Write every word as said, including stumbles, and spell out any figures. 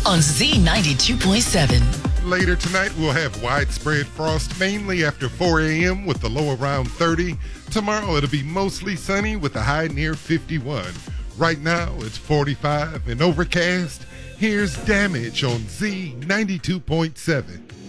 on Z ninety-two point seven. Later tonight, we'll have widespread frost mainly after four a.m. with the low around thirty. Tomorrow, it'll be mostly sunny with a high near fifty-one. Right now, it's forty-five and overcast. Here's Damage on Z ninety-two point seven.